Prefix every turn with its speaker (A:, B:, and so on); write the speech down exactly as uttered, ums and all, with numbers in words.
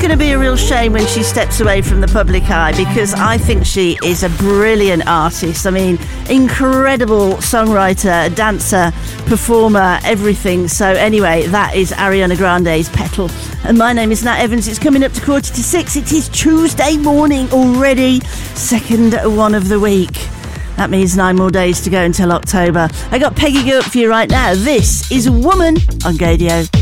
A: going to be a real shame when she steps away from the public eye, because I think she is a brilliant artist. I mean, incredible songwriter, dancer, performer, everything. So anyway, that is Ariana Grande's Petal. And my name is Nat Evans. It's coming up to quarter to six. It is Tuesday morning already, second one of the week. That means nine more days to go until October. I got Peggy Gilk for you right now. This is Woman on Gadio.